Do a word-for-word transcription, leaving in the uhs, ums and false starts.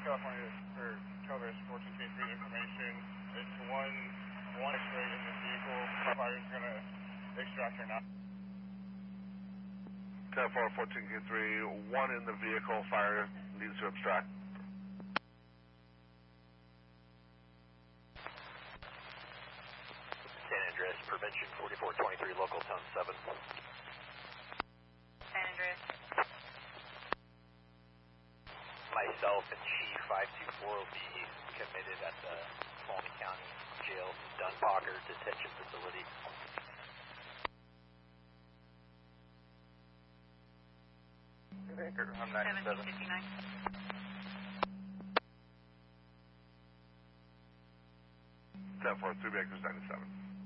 California, or Calvary fourteen twenty-three information. It's one, one X-ray in the vehicle. Fire is going to extract or not. ten four, fourteen twenty-three, one in the vehicle, fire needs to abstract. San Andreas, prevention forty-four twenty-three, local tone seven. San Andreas. Myself and Chief five two four will be committed at the Palm County Jail Dunbarker Detention Facility. I'm ninety-seven. seventeen fifty-nine. ten four, three Baker's ninety-seven.